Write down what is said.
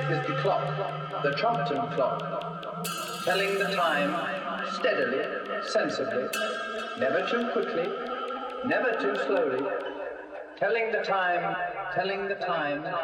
is the clock, the Trumpeton clock, telling the time steadily, sensibly, never too quickly, never too slowly, telling the time